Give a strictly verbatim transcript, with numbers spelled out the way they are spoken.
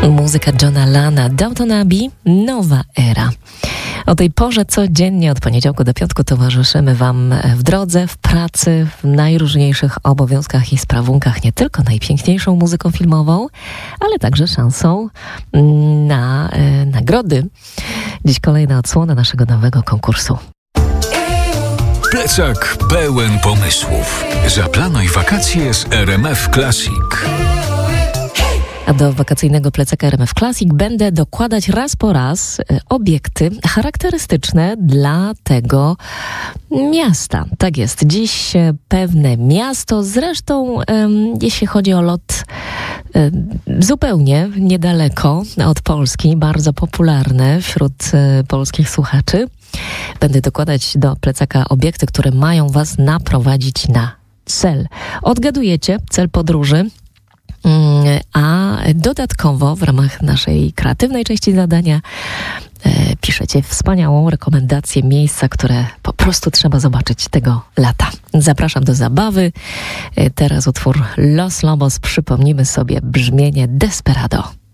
Muzyka Johna Lana, Downton Abbey, nowa era. O tej porze codziennie od poniedziałku do piątku towarzyszymy Wam w drodze, w pracy, w najróżniejszych obowiązkach i sprawunkach, nie tylko najpiękniejszą muzyką filmową, ale także szansą na e, nagrody. Dziś kolejna odsłona naszego nowego konkursu. Plecak pełen pomysłów. Zaplanuj wakacje z R M F Classic. A do wakacyjnego plecaka R M F Classic będę dokładać raz po raz obiekty charakterystyczne dla tego miasta. Tak jest. Dziś pewne miasto, zresztą jeśli chodzi o lot zupełnie niedaleko od Polski, bardzo popularne wśród polskich słuchaczy. Będę dokładać do plecaka obiekty, które mają Was naprowadzić na cel. Odgadujecie cel podróży, a dodatkowo w ramach naszej kreatywnej części zadania e, piszecie wspaniałą rekomendację miejsca, które po prostu trzeba zobaczyć tego lata. Zapraszam do zabawy. E, teraz utwór Los Lobos. Przypomnimy sobie brzmienie Desperado.